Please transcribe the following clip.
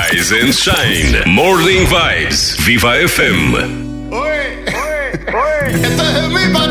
Rise and Shine. Morning Vibes. Viva FM. Oye, este es el mi